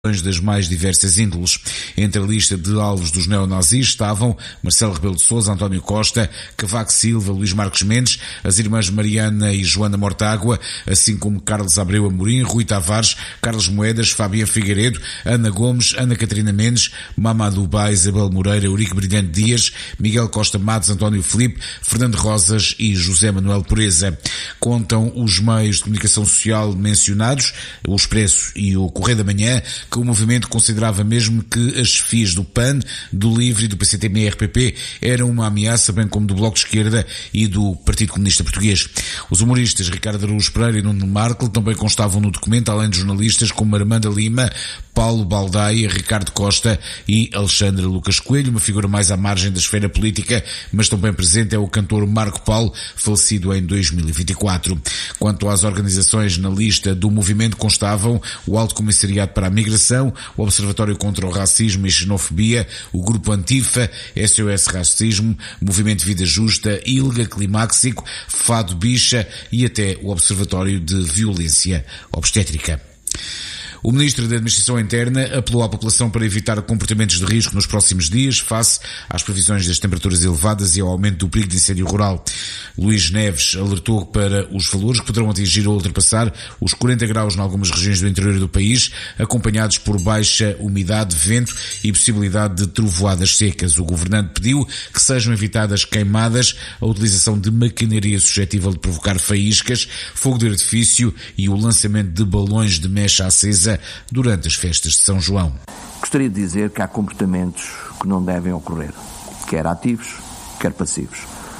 das mais diversas índoles. Entre a lista de alvos dos neonazis estavam Marcelo Rebelo de Sousa, António Costa, Cavaco Silva, Luís Marques Mendes, as irmãs Mariana e Joana Mortágua, assim como Carlos Abreu Amorim, Rui Tavares, Carlos Moedas, Fabiano Figueiredo, Ana Gomes, Ana Catarina Mendes, Mamadou Ba, Isabel Moreira, Eurico Brilhante Dias, Miguel Costa Matos, António Filipe, Fernando Rosas e José Manuel Pureza. Contam os meios de comunicação social mencionados, o Expresso e o Correio da Manhã, que o movimento considerava mesmo que as chefias do PAN, do LIVRE e do PCT-MRPP eram uma ameaça, bem como do Bloco de Esquerda e do Partido Comunista Português. Os humoristas Ricardo Araújo Pereira e Nuno Marco também constavam no documento, além de jornalistas como Armanda Lima, Paulo Baldaia, Ricardo Costa e Alexandre Lucas Coelho. Uma figura mais à margem da esfera política, mas também presente, é o cantor Marco Paulo, falecido em 2024. Quanto às organizações na lista do movimento, constavam o Alto Comissariado para a Migração, o Observatório contra o Racismo e Xenofobia, o Grupo Antifa, SOS Racismo, Movimento Vida Justa, ILGA, Climáxico, Fado Bicha e até o Observatório de Violência Obstétrica. O Ministro da Administração Interna apelou à população para evitar comportamentos de risco nos próximos dias, face às previsões das temperaturas elevadas e ao aumento do perigo de incêndio rural. Luís Neves alertou para os valores que poderão atingir ou ultrapassar os 40 graus em algumas regiões do interior do país, acompanhados por baixa umidade, vento e possibilidade de trovoadas secas. O governante pediu que sejam evitadas queimadas, a utilização de maquinaria suscetível de provocar faíscas, fogo de artifício e o lançamento de balões de mecha acesa durante as festas de São João. Gostaria de dizer que há comportamentos que não devem ocorrer, quer ativos, quer passivos.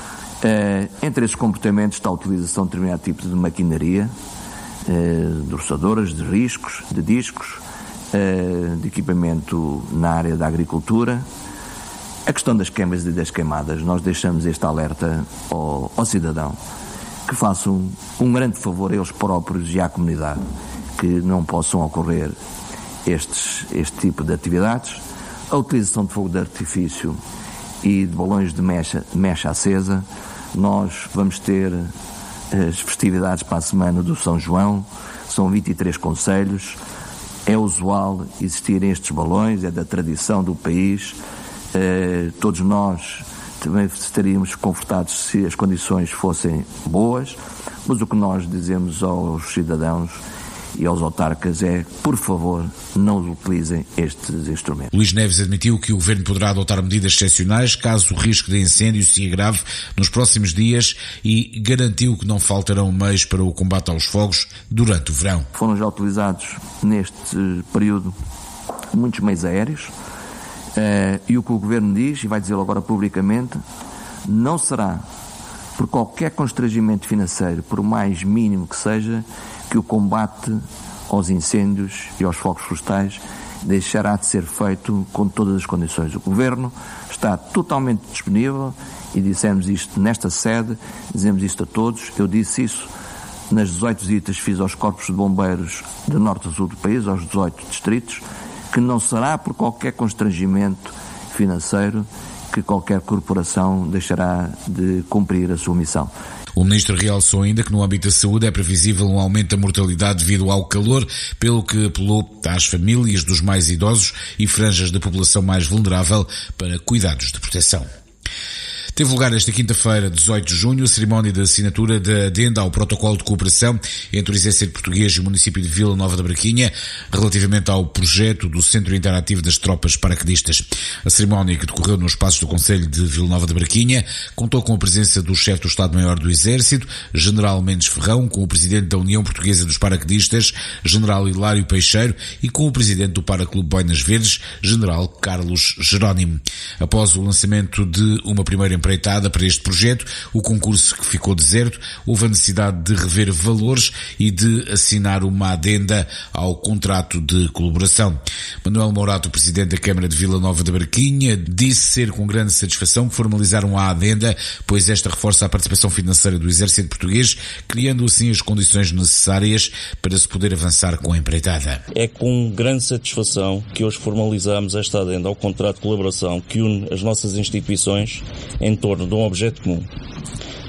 Entre esses comportamentos está a utilização de determinado tipo de maquinaria, de roçadoras, de riscos, de discos, de equipamento na área da agricultura. A questão das queimas e das queimadas, nós deixamos este alerta ao cidadão, que façam um grande favor a eles próprios e à comunidade, que não possam ocorrer este tipo de atividades. A utilização de fogo de artifício e de balões de mecha acesa. Nós vamos ter as festividades para a semana do São João, são 23 concelhos, é usual existirem estes balões, é da tradição do país, todos nós também estaríamos confortados se as condições fossem boas, mas o que nós dizemos aos cidadãos e aos autarcas é, por favor, não utilizem estes instrumentos. Luís Neves admitiu que o Governo poderá adotar medidas excepcionais caso o risco de incêndio se agrave nos próximos dias e garantiu que não faltarão meios para o combate aos fogos durante o verão. Foram já utilizados neste período muitos meios aéreos e o que o Governo diz, e vai dizê-lo agora publicamente, não será por qualquer constrangimento financeiro, por mais mínimo que seja, que o combate aos incêndios e aos fogos florestais deixará de ser feito com todas as condições. O Governo está totalmente disponível e dissemos isto nesta sede, dizemos isto a todos. Eu disse isso nas 18 visitas que fiz aos corpos de bombeiros de norte a sul do país, aos 18 distritos, que não será por qualquer constrangimento financeiro que qualquer corporação deixará de cumprir a sua missão. O Ministro realçou ainda que no âmbito da saúde é previsível um aumento da mortalidade devido ao calor, pelo que apelou às famílias dos mais idosos e franjas da população mais vulnerável para cuidados de proteção. Teve lugar esta quinta-feira, 18 de junho, a cerimónia de assinatura da adenda ao protocolo de cooperação entre o Exército Português e o município de Vila Nova da Barquinha, relativamente ao projeto do Centro Interativo das Tropas Paraquedistas. A cerimónia, que decorreu nos espaços do Conselho de Vila Nova da Barquinha, contou com a presença do chefe do Estado-Maior do Exército, General Mendes Ferrão, com o presidente da União Portuguesa dos Paraquedistas, General Hilário Peixeiro, e com o presidente do Paraclube Boinas Verdes, General Carlos Jerónimo. Após o lançamento de uma primeira empreitada para este projeto, o concurso que ficou deserto, houve a necessidade de rever valores e de assinar uma adenda ao contrato de colaboração. Manuel Mourato, presidente da Câmara de Vila Nova da Barquinha, disse ser com grande satisfação que formalizaram a adenda, pois esta reforça a participação financeira do Exército Português, criando assim as condições necessárias para se poder avançar com a empreitada. É com grande satisfação que hoje formalizamos esta adenda ao contrato de colaboração que une as nossas instituições em torno de um objeto comum.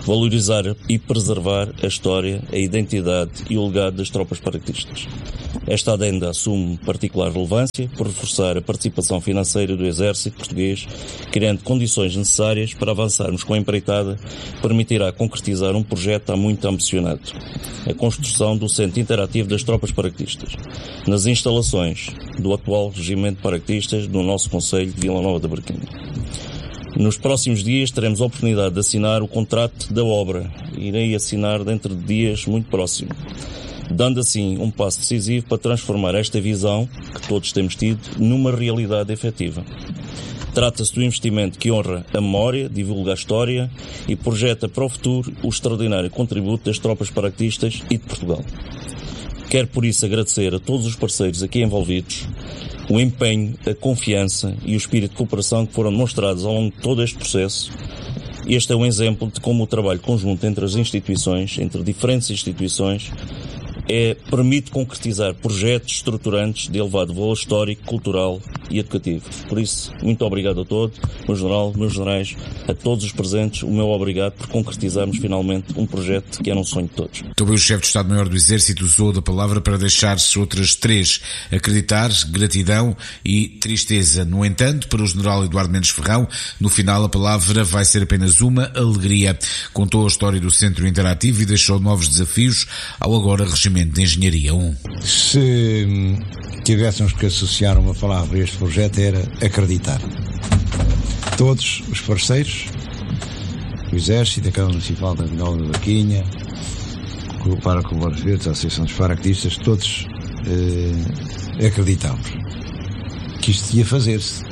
valorizar e preservar a história, a identidade e o legado das tropas paraquedistas. Esta adenda assume particular relevância por reforçar a participação financeira do Exército Português, criando condições necessárias para avançarmos com a empreitada, permitirá concretizar um projeto há muito ambicionado: a construção do Centro Interativo das Tropas Paraquedistas, nas instalações do atual Regimento de Paraquedistas do nosso Concelho de Vila Nova de Abarquinha. Nos próximos dias teremos a oportunidade de assinar o contrato da obra. Irei assinar dentro de dias muito próximos, dando assim um passo decisivo para transformar esta visão, que todos temos tido, numa realidade efetiva. Trata-se do investimento que honra a memória, divulga a história e projeta para o futuro o extraordinário contributo das tropas paraquedistas e de Portugal. Quero por isso agradecer a todos os parceiros aqui envolvidos o empenho, a confiança e o espírito de cooperação que foram demonstrados ao longo de todo este processo. Este é um exemplo de como o trabalho conjunto entre as instituições, entre diferentes instituições, permite concretizar projetos estruturantes de elevado valor histórico, cultural e educativo. Por isso, muito obrigado a todos, meu general, meus generais, a todos os presentes, o meu obrigado por concretizarmos finalmente um projeto que era um sonho de todos. Também o chefe de Estado-Maior do Exército usou da palavra para deixar-se outras três: acreditar, gratidão e tristeza. No entanto, para o general Eduardo Mendes Ferrão, no final a palavra vai ser apenas uma: alegria. Contou a história do Centro Interativo e deixou novos desafios ao agora Regimento de Engenharia 1. Se tivéssemos que associar uma palavra a este projeto, era acreditar. Todos os parceiros, o Exército, a Câmara Municipal da Vila Nova de Abarquinha, o Parque Borges Verdes, a Associação dos Paraquedistas, todos acreditamos que isto ia fazer-se.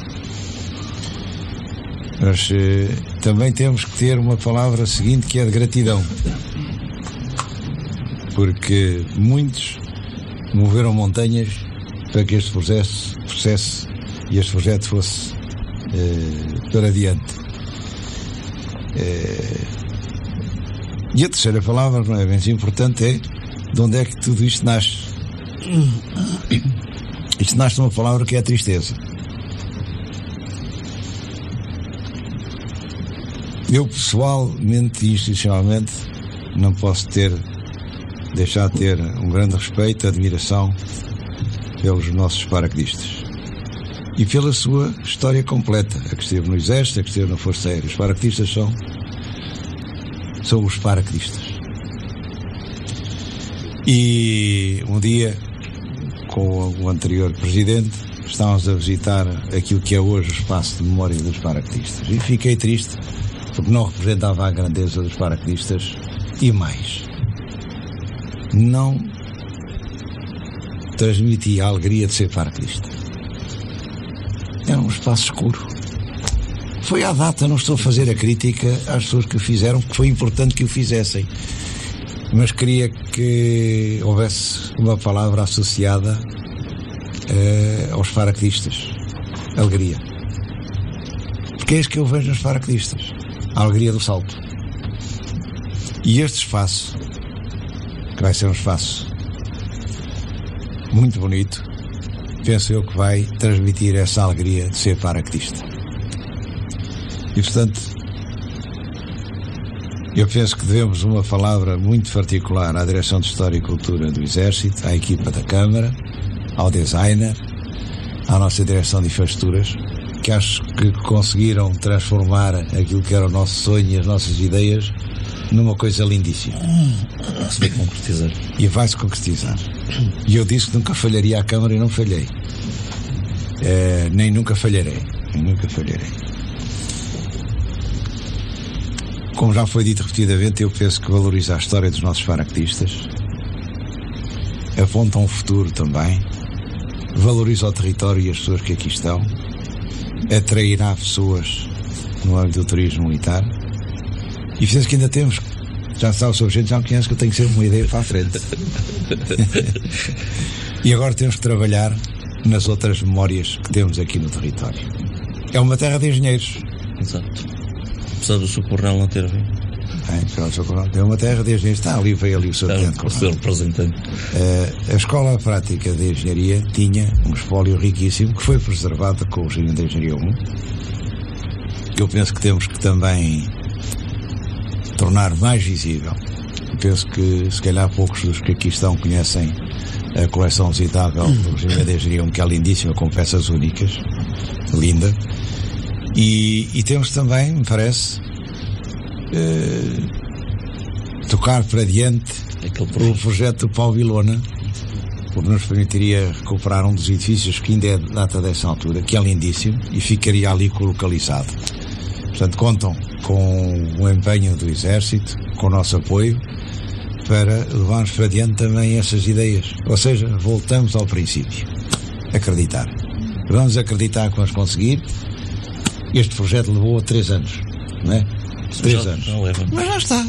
Mas também temos que ter uma palavra seguinte, que é de gratidão. Porque muitos moveram montanhas para que este processo e este projeto fosse para adiante. E a terceira palavra, não é menos importante, é de onde é que tudo isto nasce. Isto nasce de uma palavra que é a tristeza. Eu, pessoalmente e institucionalmente, não posso deixar de ter um grande respeito, admiração pelos nossos paraquedistas e pela sua história completa, a que esteve no Exército, a que esteve na Força Aérea. Os paraquedistas são os paraquedistas. E um dia, com o anterior presidente, estávamos a visitar aquilo que é hoje o espaço de memória dos paraquedistas, e fiquei triste porque não representava a grandeza dos paraquedistas e mais, não transmitia a alegria de ser paraquedista. Era um espaço escuro. Foi à data, não estou a fazer a crítica às pessoas que o fizeram, porque foi importante que o fizessem, mas queria que houvesse uma palavra associada aos paraquedistas: alegria. Porque é isso que eu vejo nos paraquedistas, a alegria do salto. E este espaço, que vai ser um espaço muito bonito, penso eu que vai transmitir essa alegria de ser paraquedista. E, portanto, eu penso que devemos uma palavra muito particular à Direção de História e Cultura do Exército, à equipa da Câmara, ao designer, à nossa Direção de Infraestruturas, que acho que conseguiram transformar aquilo que era o nosso sonho e as nossas ideias numa coisa lindíssima. Se vai concretizar. E vai-se concretizar. E eu disse que nunca falharia à Câmara e não falhei. Nem nunca falharei. Como já foi dito repetidamente, eu penso que valoriza a história dos nossos paraquedistas, aponta um futuro também, valoriza o território e as pessoas que aqui estão, atrairá pessoas no âmbito do turismo militar. E penso que ainda temos, já sabe, sobre gente, já me conhece, que eu tenho que ser uma ideia para a frente. E agora temos que trabalhar nas outras memórias que temos aqui no território. É uma terra de engenheiros. Exato. Apesar do Sr. Coronel não ter vindo. É uma terra de engenheiros. Veio ali o Sr. representante. A Escola Prática de Engenharia tinha um espólio riquíssimo que foi preservado com o Regimento de Engenharia 1. Eu penso que temos que também tornar mais visível. Penso que se calhar poucos dos que aqui estão conhecem a coleção visitável do Jiménez Grião, que é lindíssima, com peças únicas, linda. E temos também, me parece, tocar para diante o projeto do Paulo Vilhona, porque nos permitiria recuperar um dos edifícios que ainda é de data dessa altura, que é lindíssimo, e ficaria ali localizado. Portanto, contam com o empenho do Exército, com o nosso apoio, para levarmos para diante também essas ideias. Ou seja, voltamos ao princípio. Acreditar. Vamos acreditar que vamos conseguir. Este projeto levou 3 anos, não é? 3 anos. Mas já está.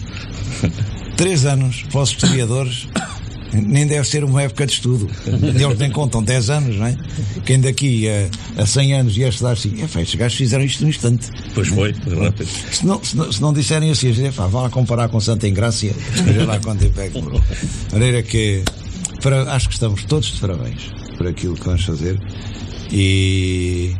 3 anos, para os historiadores, nem deve ser uma época de estudo. Eles nem contam 10 anos, não é? Quem daqui a 100 anos ia estudar assim, estes gajos fizeram isto num instante. Pois foi, rápido. Se não disserem assim, vá lá comparar com Santa Engrácia, veja lá quanto tempo é que demorou. De maneira que acho que estamos todos de parabéns por aquilo que vamos fazer. E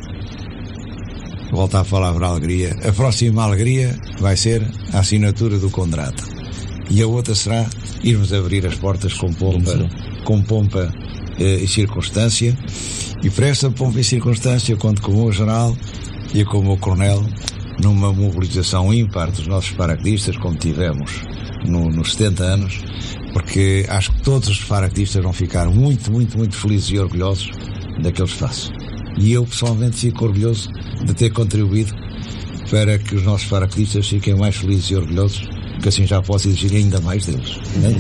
volto a falar para a alegria. A próxima alegria vai ser a assinatura do contrato. E a outra será irmos abrir as portas com pompa e circunstância. E para essa pompa e circunstância conto com o meu general e com o meu coronel numa mobilização ímpar dos nossos paraquedistas, como tivemos nos 70 anos, porque acho que todos os paraquedistas vão ficar muito, muito, muito felizes e orgulhosos daquele espaço. E eu pessoalmente fico orgulhoso de ter contribuído para que os nossos paraquedistas fiquem mais felizes e orgulhosos, que assim já posso exigir ainda mais deles.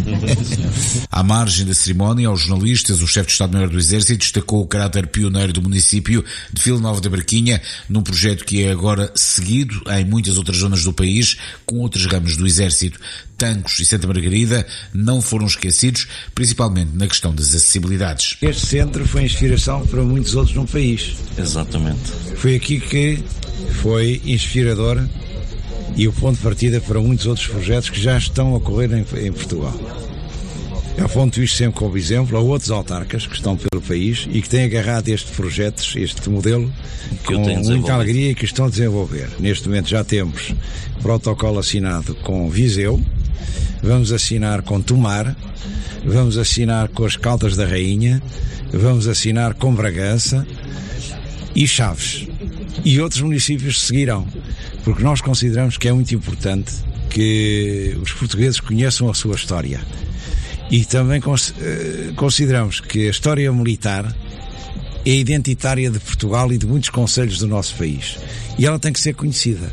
À margem da cerimónia, aos jornalistas, o chefe de Estado-Maior do Exército destacou o caráter pioneiro do município de Vila Nova da Barquinha, num projeto que é agora seguido em muitas outras zonas do país, com outros ramos do Exército. Tancos e Santa Margarida não foram esquecidos, principalmente na questão das acessibilidades. Este centro foi inspiração para muitos outros no país. Exatamente. Foi aqui que foi inspirador e o ponto de partida para muitos outros projetos que já estão a ocorrer em Portugal. Eu aponto isto sempre como exemplo a outros autarcas que estão pelo país e que têm agarrado este projeto, este modelo, com muita alegria e que estão a desenvolver. Neste momento já temos protocolo assinado com Viseu, vamos assinar com Tomar, vamos assinar com as Caldas da Rainha, vamos assinar com Bragança e Chaves. E outros municípios seguirão, porque nós consideramos que é muito importante que os portugueses conheçam a sua história. E também consideramos que a história militar é identitária de Portugal e de muitos concelhos do nosso país. E ela tem que ser conhecida.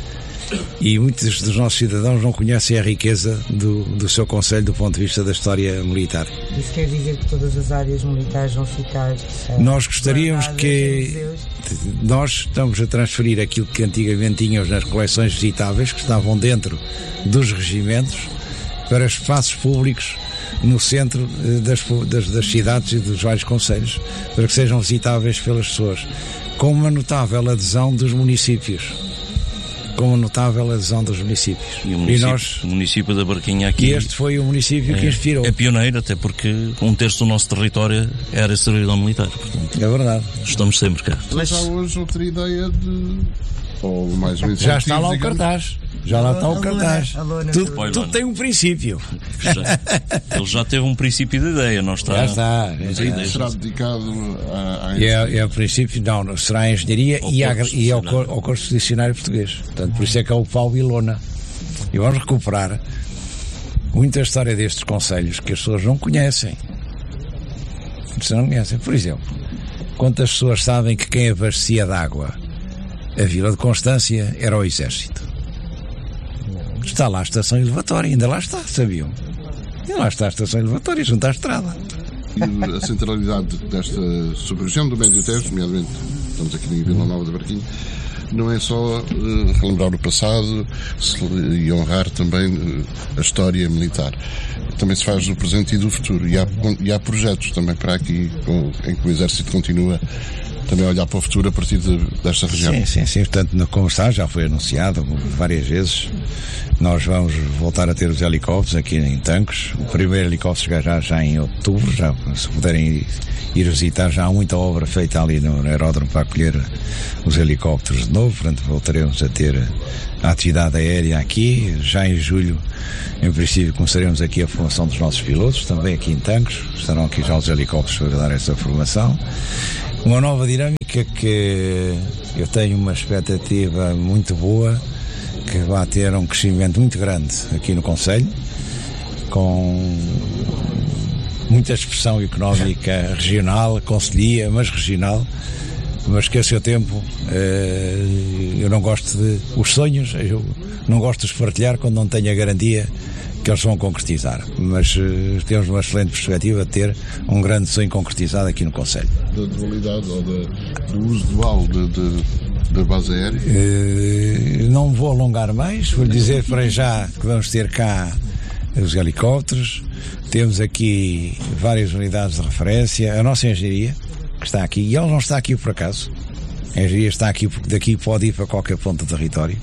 E muitos dos nossos cidadãos não conhecem a riqueza do seu concelho do ponto de vista da história militar. Isso quer dizer que todas as áreas militares vão ficar... Nós gostaríamos que... Nós estamos a transferir aquilo que antigamente tínhamos nas coleções visitáveis, que estavam dentro dos regimentos, para espaços públicos no centro das cidades e dos vários concelhos, para que sejam visitáveis pelas pessoas, com uma notável adesão dos municípios. E o município da Barquinha aqui... E este foi o município que inspirou. É pioneiro, até porque 1/3 do nosso território era servidão militar. Portanto, é verdade. Estamos sempre cá. Mas já hoje outra ideia de... Ou mais ou menos... Já está lá o cartaz. Já lá está o cartaz. Tudo tem um princípio. Ele já teve um princípio de ideia, não está? Já está. Será dedicado à é o princípio, não, será a engenharia e ao curso de dicionário português. Portanto, por isso é que é o Paulo Vilhona. E vamos recuperar muita história destes concelhos que as pessoas não conhecem. Por exemplo, quantas pessoas sabem que quem abastecia de água a Vila de Constância era o Exército? Está lá a estação elevatória, ainda lá está, sabiam? E lá está a estação elevatória, junto à estrada. E a centralidade desta sub-região do Médio Tejo, nomeadamente, estamos aqui em Vila Nova da Barquinha, não é só relembrar o passado e honrar também a história militar. Também se faz do presente e do futuro. E há projetos também para aqui em que o Exército continua também olhar para o futuro a partir desta região. Sim. Portanto, como está, já foi anunciado várias vezes, nós vamos voltar a ter os helicópteros aqui em Tancos. O primeiro helicóptero chegará já em outubro, já, se puderem ir visitar, já há muita obra feita ali no aeródromo para acolher os helicópteros de novo. Portanto, voltaremos a ter a atividade aérea aqui. Já em julho, em princípio, começaremos aqui a formação dos nossos pilotos, também aqui em Tancos. Estarão aqui já os helicópteros para dar essa formação. Uma nova dinâmica que eu tenho uma expectativa muito boa, que vai ter um crescimento muito grande aqui no Concelho, com muita expressão económica regional, concelhia, mas regional, mas que a seu tempo eu não gosto os sonhos, eu não gosto de os partilhar quando não tenho a garantia que eles vão concretizar, mas temos uma excelente perspectiva de ter um grande sonho concretizado aqui no Concelho. Da dualidade ou do uso dual da base aérea? Não vou alongar mais, vou dizer para já que vamos ter cá os helicópteros, temos aqui várias unidades de referência, a nossa engenharia que está aqui, e ela não está aqui por acaso, a engenharia está aqui porque daqui pode ir para qualquer ponto do território,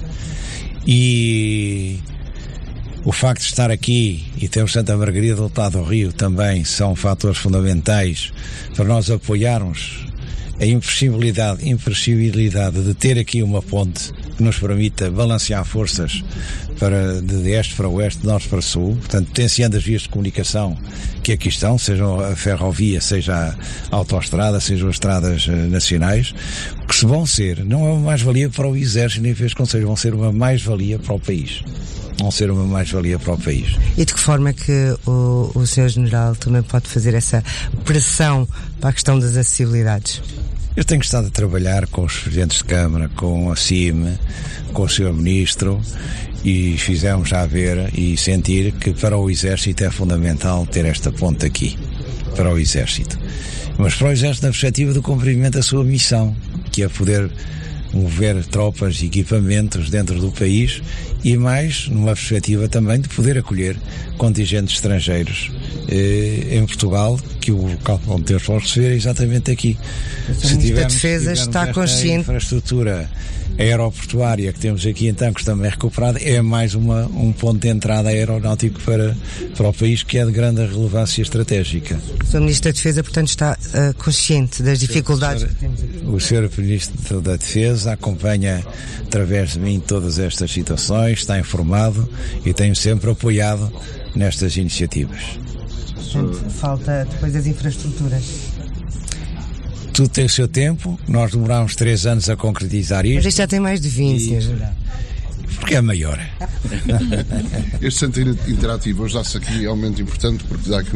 e o facto de estar aqui e termos Santa Margarida do outro lado do rio também são fatores fundamentais para nós apoiarmos a imprescindibilidade de ter aqui uma ponte que nos permita balancear forças de este para oeste, de norte para sul, portanto potenciando as vias de comunicação que aqui estão, seja a ferrovia, seja a autoestrada, sejam as estradas nacionais, que se vão ser, não é uma mais-valia para o Exército nem fez conselho, vão ser uma mais-valia para o país. Vão ser uma mais-valia para o país. E de que forma é que o Sr. General também pode fazer essa pressão para a questão das acessibilidades? Eu tenho estado a trabalhar com os presidentes de Câmara, com a CIM, com o Sr. Ministro, e fizemos já ver e sentir que para o Exército é fundamental ter esta ponte aqui, para o Exército. Mas para o Exército na perspectiva do cumprimento da sua missão, que é poder mover tropas e equipamentos dentro do país e mais numa perspectiva também de poder acolher contingentes estrangeiros em Portugal, que o local onde Deus pode receber é exatamente aqui. Se tivermos, a Defesa está consciente. Infraestrutura aeroportuária que temos aqui em Tancos também recuperada, é mais um ponto de entrada aeronáutico para o país, que é de grande relevância estratégica. O Sr. Ministro da Defesa, portanto, está consciente das dificuldades que temos aqui? O Sr. Ministro da Defesa acompanha através de mim todas estas situações, está informado e tem sempre apoiado nestas iniciativas. Portanto, falta depois as infraestruturas. Tudo tem o seu tempo, nós demorámos 3 anos a concretizar isto. Mas isto já tem mais de 20, Sr. General. Porque é maior. Este centro interativo hoje dá-se aqui aumento importante, porque dá aqui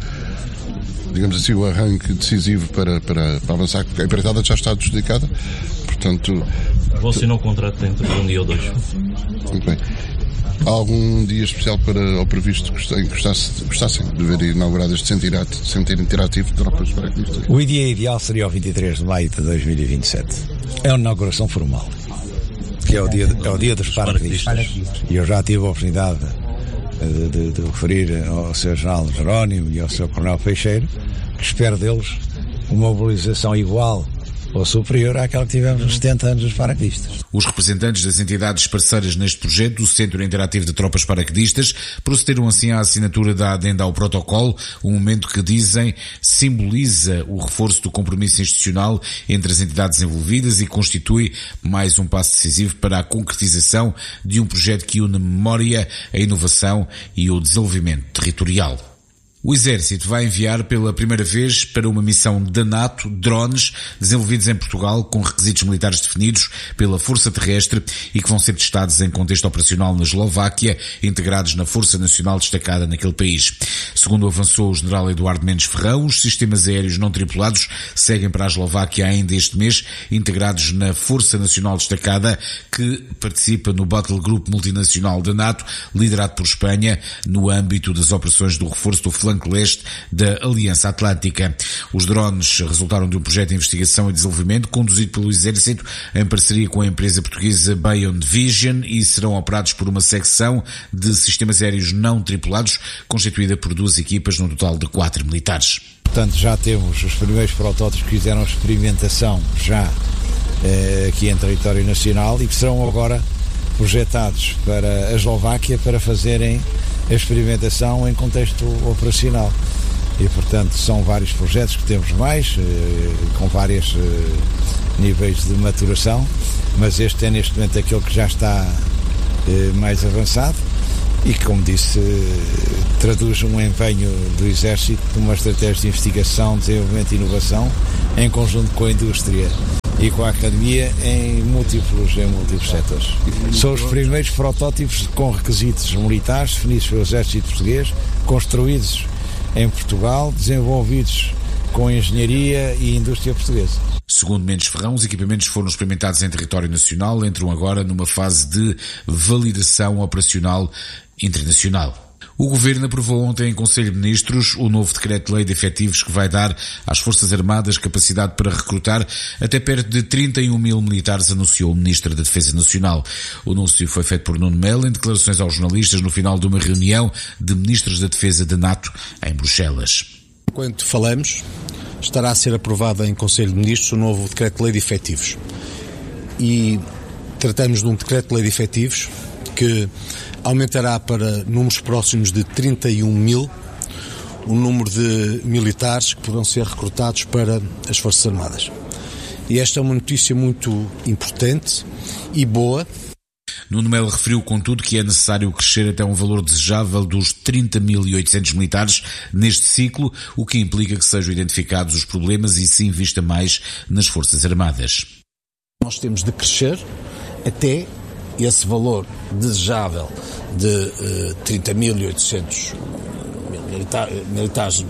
o arranque decisivo para avançar, porque a empreitada já está adjudicada, portanto... Vou assinar o contrato dentro de um dia ou 2. Muito bem. Há algum dia especial ou previsto que gostassem de ver inaugurado este centro interativo de tropas paraquedistas? O dia ideal seria o 23 de maio de 2027. É uma inauguração formal, que é o dia dos paraquedistas. E eu já tive a oportunidade de referir ao Sr. General Jerónimo e ao Sr. Coronel Peixeiro que espero deles uma mobilização igual ou superior àquela que tivemos nos 70 anos dos paraquedistas. Os representantes das entidades parceiras neste projeto do Centro Interativo de Tropas Paraquedistas procederam assim à assinatura da adenda ao protocolo, um momento que dizem simboliza o reforço do compromisso institucional entre as entidades envolvidas e constitui mais um passo decisivo para a concretização de um projeto que une a memória, a inovação e o desenvolvimento territorial. O Exército vai enviar pela primeira vez para uma missão da NATO drones desenvolvidos em Portugal com requisitos militares definidos pela Força Terrestre e que vão ser testados em contexto operacional na Eslováquia, integrados na Força Nacional destacada naquele país. Segundo avançou o General Eduardo Mendes Ferrão, os sistemas aéreos não tripulados seguem para a Eslováquia ainda este mês, integrados na Força Nacional destacada que participa no Battle Group multinacional da NATO, liderado por Espanha, no âmbito das operações do reforço do flanco leste da Aliança Atlântica. Os drones resultaram de um projeto de investigação e desenvolvimento conduzido pelo Exército em parceria com a empresa portuguesa Beyond Vision e serão operados por uma secção de sistemas aéreos não tripulados constituída por 2 equipas, num total de 4 militares. Portanto, já temos os primeiros protótipos que fizeram experimentação já aqui em território nacional e que serão agora projetados para a Eslováquia para fazerem a experimentação em contexto operacional. E, portanto, são vários projetos que temos mais, com vários níveis de maturação, mas este é neste momento aquele que já está mais avançado e que, como disse, traduz um empenho do Exército numa estratégia de investigação, desenvolvimento e inovação em conjunto com a indústria e com a academia em múltiplos setores. São os primeiros protótipos com requisitos militares definidos pelo Exército Português, construídos em Portugal, desenvolvidos com engenharia e indústria portuguesa. Segundo Mendes Ferrão, os equipamentos foram experimentados em território nacional, entram agora numa fase de validação operacional internacional. O Governo aprovou ontem em Conselho de Ministros o novo Decreto-Lei de Efetivos que vai dar às Forças Armadas capacidade para recrutar até perto de 31 mil militares, anunciou o Ministro da Defesa Nacional. O anúncio foi feito por Nuno Melo em declarações aos jornalistas no final de uma reunião de Ministros da Defesa da NATO em Bruxelas. Enquanto falamos, estará a ser aprovado em Conselho de Ministros o novo Decreto-Lei de Efetivos. E tratamos de um Decreto-Lei de Efetivos que aumentará para números próximos de 31 mil o número de militares que poderão ser recrutados para as Forças Armadas. E esta é uma notícia muito importante e boa. Nuno Melo referiu, contudo, que é necessário crescer até um valor desejável dos 30.800 militares neste ciclo, o que implica que sejam identificados os problemas e se invista mais nas Forças Armadas. Nós temos de crescer até esse valor desejável de 30.800 militares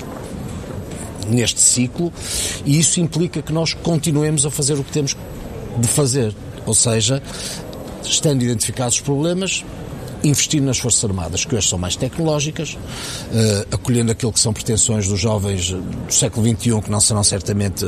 neste ciclo, e isso implica que nós continuemos a fazer o que temos de fazer, ou seja, estando identificados os problemas, investir nas Forças Armadas, que hoje são mais tecnológicas, acolhendo aquilo que são pretensões dos jovens do século XXI, que não serão certamente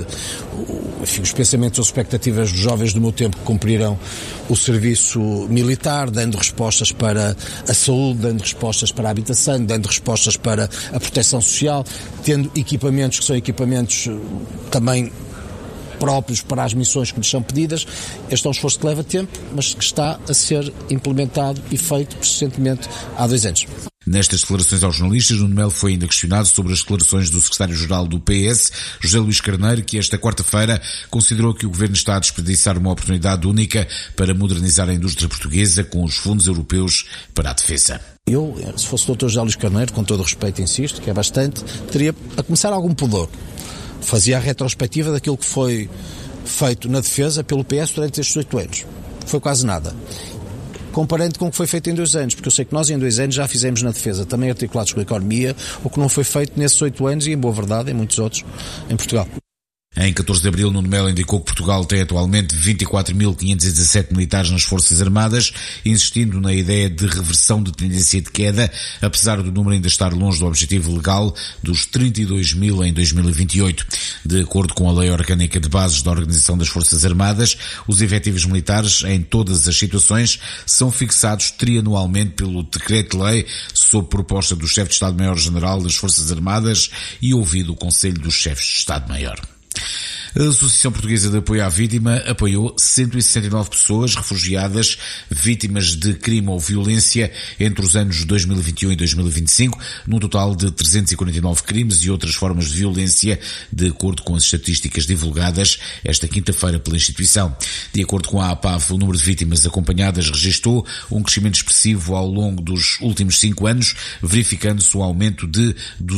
os pensamentos ou expectativas dos jovens do meu tempo que cumprirão o serviço militar, dando respostas para a saúde, dando respostas para a habitação, dando respostas para a proteção social, tendo equipamentos que são equipamentos também próprios para as missões que lhes são pedidas. Este é um esforço que leva tempo, mas que está a ser implementado e feito persistentemente há 2 anos. Nestas declarações aos jornalistas, Nuno Melo foi ainda questionado sobre as declarações do secretário-geral do PS, José Luís Carneiro, que esta quarta-feira considerou que o Governo está a desperdiçar uma oportunidade única para modernizar a indústria portuguesa com os fundos europeus para a defesa. Eu, se fosse o Dr. José Luís Carneiro, com todo o respeito, insisto, que é bastante, teria a começar algum pudor. Fazia a retrospectiva daquilo que foi feito na defesa pelo PS durante estes 8 anos. Foi quase nada. Comparando com o que foi feito em 2 anos, porque eu sei que nós em 2 anos já fizemos na defesa, também articulados com a economia, o que não foi feito nesses 8 anos e, em boa verdade, em muitos outros, em Portugal. Em 14 de abril, Nuno Melo indicou que Portugal tem atualmente 24.517 militares nas Forças Armadas, insistindo na ideia de reversão de tendência de queda, apesar do número ainda estar longe do objetivo legal dos 32 mil em 2028. De acordo com a Lei Orgânica de Bases da Organização das Forças Armadas, os efetivos militares em todas as situações são fixados trianualmente pelo Decreto-Lei sob proposta do Chefe de Estado-Maior-General das Forças Armadas e ouvido o Conselho dos Chefes de Estado-Maior. A Associação Portuguesa de Apoio à Vítima apoiou 169 pessoas refugiadas vítimas de crime ou violência entre os anos 2021 e 2025, num total de 349 crimes e outras formas de violência, de acordo com as estatísticas divulgadas esta quinta-feira pela instituição. De acordo com a APAV, o número de vítimas acompanhadas registrou um crescimento expressivo ao longo dos últimos 5 anos, verificando-se um aumento de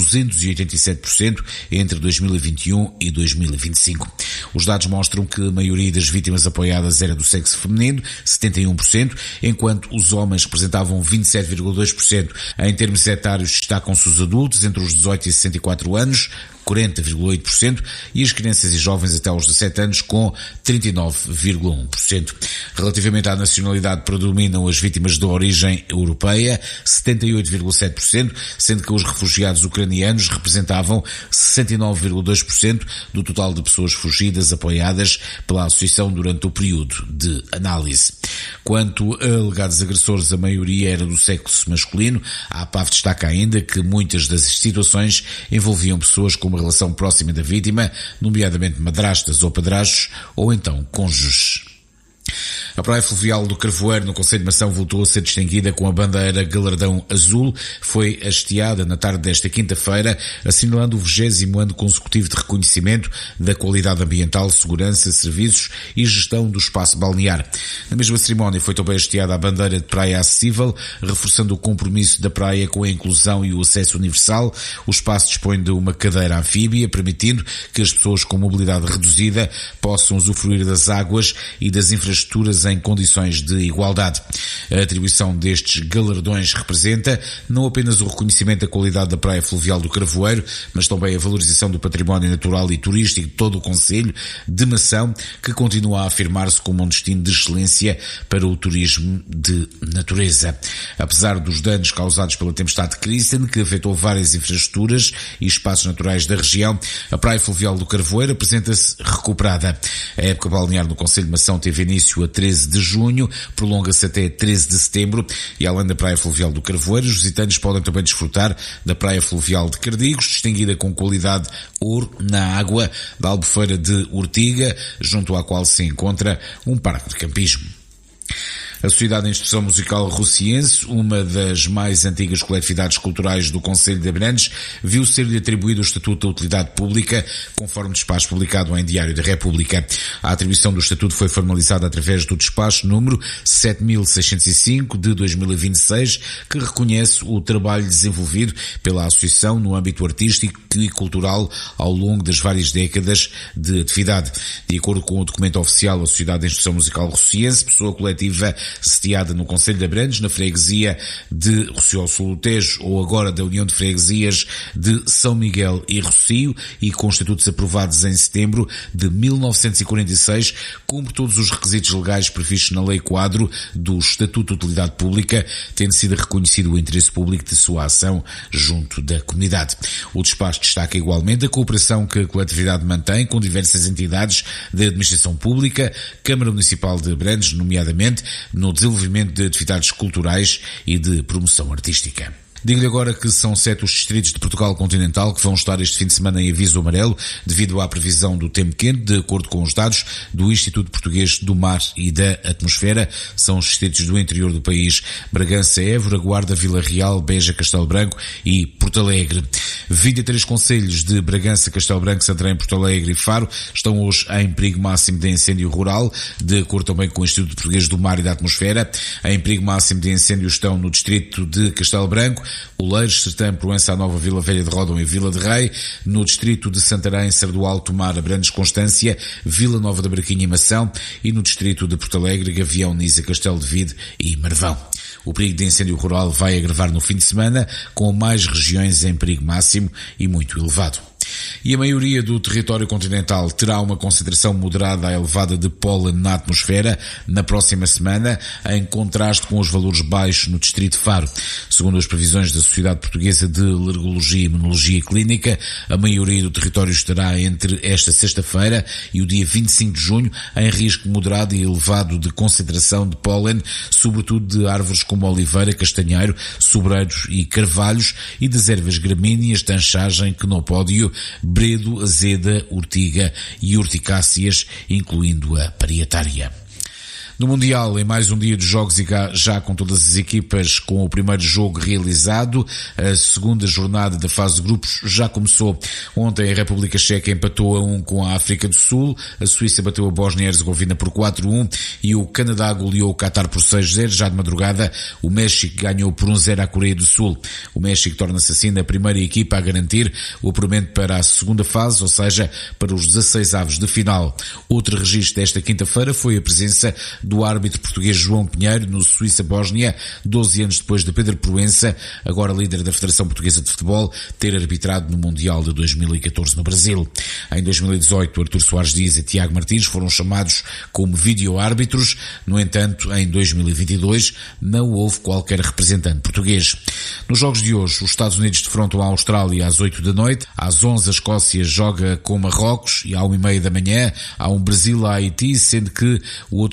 287% entre 2021 e 2025. Os dados mostram que a maioria das vítimas apoiadas era do sexo feminino, 71%, enquanto os homens representavam 27,2%. Em termos etários, destacam-se os adultos entre os 18 e 64 anos, 40,8%, e as crianças e jovens até aos 17 anos com 39,1%. Relativamente à nacionalidade, predominam as vítimas de origem europeia, 78,7%, sendo que os refugiados ucranianos representavam 69,2% do total de pessoas fugidas apoiadas pela Associação durante o período de análise. Quanto a alegados agressores, a maioria era do sexo masculino. A APAV destaca ainda que muitas das situações envolviam pessoas com uma relação próxima da vítima, nomeadamente madrastas ou padrastos, ou então cônjuges. A Praia Fluvial do Carvoeiro, no Concelho de Mação, voltou a ser distinguida com a bandeira Galardão Azul. Foi hasteada na tarde desta quinta-feira, assinalando o 20º ano consecutivo de reconhecimento da qualidade ambiental, segurança, serviços e gestão do espaço balnear. Na mesma cerimónia foi também hasteada a bandeira de praia acessível, reforçando o compromisso da praia com a inclusão e o acesso universal. O espaço dispõe de uma cadeira anfíbia, permitindo que as pessoas com mobilidade reduzida possam usufruir das águas e das infraestruturas em condições de igualdade. A atribuição destes galardões representa não apenas o reconhecimento da qualidade da Praia Fluvial do Carvoeiro, mas também a valorização do património natural e turístico de todo o concelho de Mação, que continua a afirmar-se como um destino de excelência para o turismo de natureza. Apesar dos danos causados pela tempestade Kristen, que afetou várias infraestruturas e espaços naturais da região, a Praia Fluvial do Carvoeiro apresenta-se recuperada. A época balnear no concelho de Mação teve início a 13 de junho, prolonga-se até 13 de setembro e além da Praia Fluvial do Carvoeiro, os visitantes podem também desfrutar da Praia Fluvial de Cardigos, distinguida com qualidade ouro na água da Albufeira de Ortiga, junto à qual se encontra um parque de campismo. A Sociedade de Instrução Musical Rociense, uma das mais antigas coletividades culturais do Concelho de Abrantes, viu ser-lhe atribuído o Estatuto da Utilidade Pública, conforme despacho publicado em Diário da República. A atribuição do Estatuto foi formalizada através do despacho número 7605 de 2026, que reconhece o trabalho desenvolvido pela Associação no âmbito artístico e cultural ao longo das várias décadas de atividade. De acordo com o documento oficial, a Sociedade de Instrução Musical Rociense, pessoa coletiva sediada no Concelho de Abrantes, na freguesia de Rocio Sul do Tejo, ou agora da União de Freguesias de São Miguel e Rocio, e com estatutos aprovados em setembro de 1946, cumpre todos os requisitos legais previstos na Lei Quadro do Estatuto de Utilidade Pública, tendo sido reconhecido o interesse público de sua ação junto da comunidade. O despacho destaca igualmente a cooperação que a coletividade mantém com diversas entidades da administração pública, Câmara Municipal de Abrantes, nomeadamente no desenvolvimento de atividades culturais e de promoção artística. Digo-lhe agora que são 7 os distritos de Portugal continental que vão estar este fim de semana em aviso amarelo devido à previsão do tempo quente, de acordo com os dados do Instituto Português do Mar e da Atmosfera. São os distritos do interior do país: Bragança, Évora, Guarda, Vila Real, Beja, Castelo Branco e Porto Alegre. 23 concelhos de Bragança, Castelo Branco, Santarém, Porto Alegre e Faro estão hoje em perigo máximo de incêndio rural, de acordo também com o Instituto Português do Mar e da Atmosfera. Em perigo máximo de incêndio estão no distrito de Castelo Branco, Oleiros, Sertã, Proença, Nova, Vila Velha de Ródão e Vila de Rei, no distrito de Santarém, Sardual, Tomar, Abrantes, Constância, Vila Nova da Braquinha e Mação, e no distrito de Porto Alegre, Gavião, Nisa, Castelo de Vide e Marvão. O perigo de incêndio rural vai agravar no fim de semana, com mais regiões em perigo máximo e muito elevado. E a maioria do território continental terá uma concentração moderada a elevada de pólen na atmosfera na próxima semana, em contraste com os valores baixos no distrito de Faro. Segundo as previsões da Sociedade Portuguesa de Alergologia e Imunologia Clínica, a maioria do território estará entre esta sexta-feira e o dia 25 de junho em risco moderado e elevado de concentração de pólen, sobretudo de árvores como oliveira, castanheiro, sobreiros e carvalhos, e das ervas gramíneas, tanchagem, quenopódio, bredo, azeda, urtiga e urticáceas, incluindo a parietária. No Mundial, em mais um dia de jogos e já com todas as equipas com o primeiro jogo realizado, a segunda jornada da fase de grupos já começou. Ontem a República Checa empatou a 1 com a África do Sul, a Suíça bateu a Bósnia e Herzegovina por 4-1 e o Canadá goleou o Qatar por 6-0. Já de madrugada, o México ganhou por 1-0 à Coreia do Sul. O México torna-se assim a primeira equipa a garantir o apuramento para a segunda fase, ou seja, para os 16avos de final. Outro registro desta quinta-feira foi a presença do árbitro português João Pinheiro no Suíça-Bósnia, 12 anos depois de Pedro Proença, agora líder da Federação Portuguesa de Futebol, ter arbitrado no Mundial de 2014 no Brasil. Em 2018, Artur Soares Dias e Tiago Martins foram chamados como vídeo-árbitros. No entanto, em 2022 não houve qualquer representante português. Nos jogos de hoje, os Estados Unidos defrontam a Austrália às 8 da noite, às 11 a Escócia joga com Marrocos e à 1h30 da manhã há um Brasil a Haiti, sendo que o outro jogo da madrugada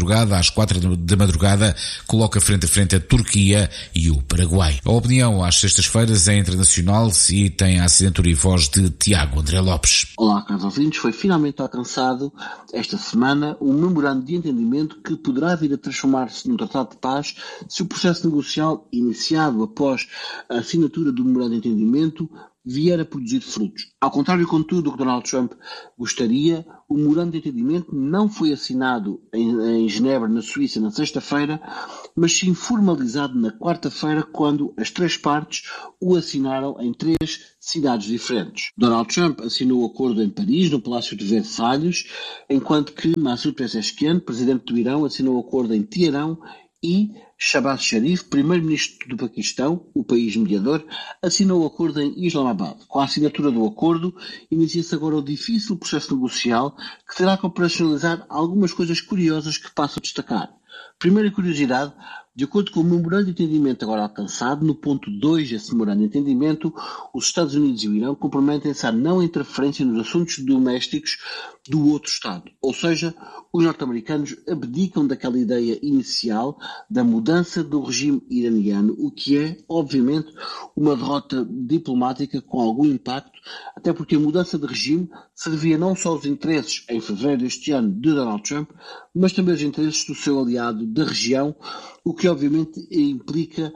madrugada, às 4 da madrugada, coloca frente a frente a Turquia e o Paraguai. A opinião às sextas-feiras é internacional e tem a assinatura e voz de Tiago André Lopes. Olá, caros ouvintes. Foi finalmente alcançado esta semana um memorando de entendimento que poderá vir a transformar-se num tratado de paz se o processo negocial iniciado após a assinatura do memorando de entendimento vier a produzir frutos. Ao contrário, contudo, do que Donald Trump gostaria, o memorando de entendimento não foi assinado em Genebra, na Suíça, na sexta-feira, mas sim formalizado na quarta-feira, quando as três partes o assinaram em 3 cidades diferentes. Donald Trump assinou o acordo em Paris, no Palácio de Versalhes, enquanto que Massoud Pezeshkian, presidente do Irão, assinou o acordo em Teherão, e Shahbaz Sharif, primeiro-ministro do Paquistão, o país mediador, assinou o acordo em Islamabad. Com a assinatura do acordo, inicia-se agora o difícil processo negocial que terá que operacionalizar algumas coisas curiosas que passo a destacar. Primeira curiosidade, de acordo com o memorando de entendimento agora alcançado, no ponto 2 desse memorando de entendimento, os Estados Unidos e o Irão comprometem-se à não interferência nos assuntos domésticos do outro Estado. Ou seja, os norte-americanos abdicam daquela ideia inicial da mudança do regime iraniano, o que é, obviamente, uma derrota diplomática com algum impacto, até porque a mudança de regime servia não só aos interesses, em fevereiro deste ano, de Donald Trump, mas também aos interesses do seu aliado da região, o que obviamente implica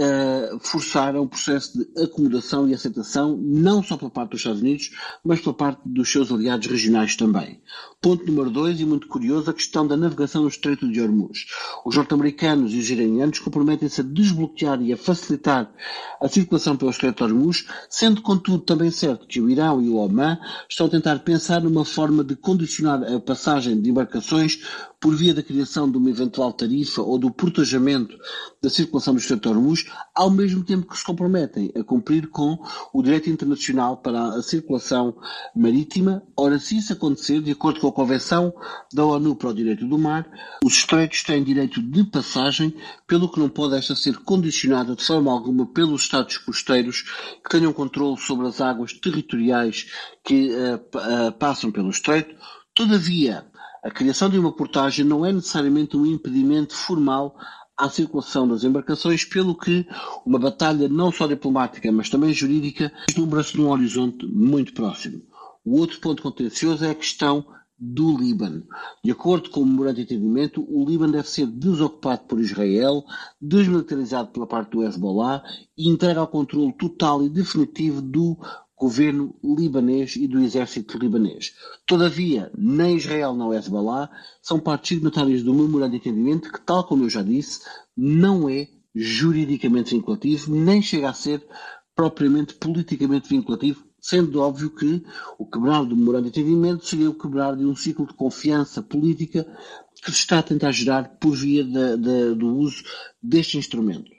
forçar um processo de acomodação e aceitação, não só pela parte dos Estados Unidos, mas pela parte dos seus aliados regionais também. Ponto número 2, e muito curioso, a questão da navegação no Estreito de Hormuz. Os norte-americanos e os iranianos comprometem-se a desbloquear e a facilitar a circulação pelo Estreito de Hormuz, sendo contudo também certo que o Irão e o Omã estão a tentar pensar numa forma de condicionar a passagem de embarcações por via da criação de uma eventual tarifa ou do protegimento da circulação do Estreito de Hormuz, ao mesmo tempo que se comprometem a cumprir com o direito internacional para a circulação marítima. Ora, se isso acontecer, de acordo com a Convenção da ONU para o Direito do Mar, os estreitos têm direito de passagem, pelo que não pode esta ser condicionada de forma alguma pelos Estados costeiros que tenham controle sobre as águas territoriais que passam pelo estreito. Todavia, a criação de uma portagem não é necessariamente um impedimento formal à circulação das embarcações, pelo que uma batalha não só diplomática, mas também jurídica, vislumbra-se num horizonte muito próximo. O outro ponto contencioso é a questão do Líbano. De acordo com o memorando de entendimento, o Líbano deve ser desocupado por Israel, desmilitarizado pela parte do Hezbollah e entregue ao controle total e definitivo do governo libanês e do exército libanês. Todavia, nem Israel nem o Hezbollah são partes signatárias do memorando de entendimento que, tal como eu já disse, não é juridicamente vinculativo, nem chega a ser propriamente politicamente vinculativo, sendo óbvio que o quebrar do memorando de entendimento seria o quebrar de um ciclo de confiança política que se está a tentar gerar por via do uso deste instrumento.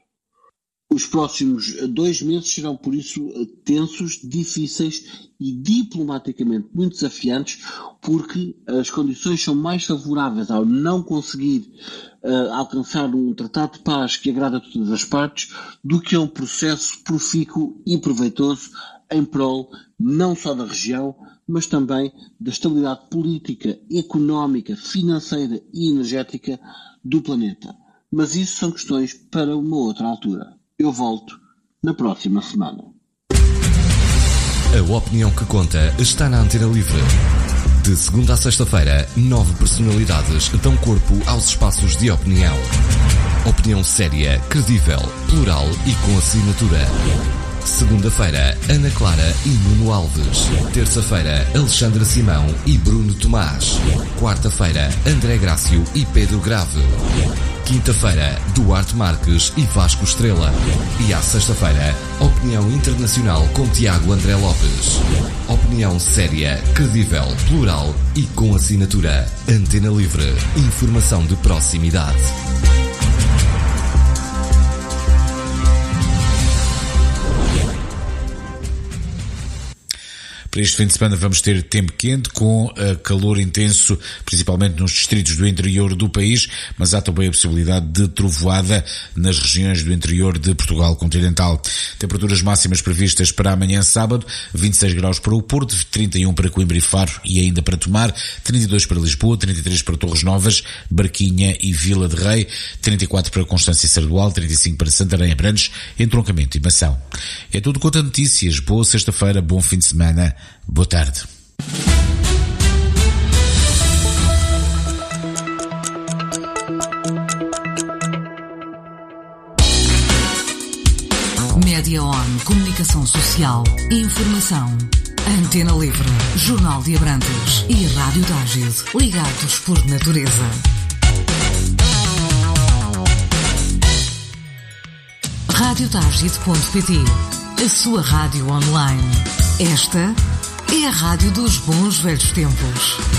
Os próximos 2 meses serão, por isso, tensos, difíceis e diplomaticamente muito desafiantes, porque as condições são mais favoráveis ao não conseguir alcançar um tratado de paz que agrada a todas as partes do que a um processo profícuo e proveitoso em prol não só da região, mas também da estabilidade política, económica, financeira e energética do planeta. Mas isso são questões para uma outra altura. Eu volto na próxima semana. A opinião que conta está na Antena Livre. De segunda a sexta-feira, 9 personalidades dão corpo aos espaços de opinião. Opinião séria, credível, plural e com assinatura. Segunda-feira, Ana Clara e Nuno Alves. Terça-feira, Alexandra Simão e Bruno Tomás. Quarta-feira, André Grácio e Pedro Grave. Quinta-feira, Duarte Marques e Vasco Estrela. E à sexta-feira, Opinião Internacional com Tiago André Lopes. Opinião séria, credível, plural e com assinatura. Antena Livre. Informação de proximidade. Para este fim de semana vamos ter tempo quente, com calor intenso, principalmente nos distritos do interior do país, mas há também a possibilidade de trovoada nas regiões do interior de Portugal continental. Temperaturas máximas previstas para amanhã sábado: 26 graus para o Porto, 31 para Coimbra e Faro e ainda para Tomar, 32 para Lisboa, 33 para Torres Novas, Barquinha e Vila de Rei, 34 para Constância e Sardual, 35 para Santarém, Abrantes, Entroncamento e Mação. É tudo quanto a notícias. Boa sexta-feira, bom fim de semana, boa tarde. Média On, comunicação social, informação. Antena Livre, Jornal de Abrantes e Rádio Tágide, ligados por natureza. Radiotágide.pt, a sua rádio online. Esta é a rádio dos bons velhos tempos.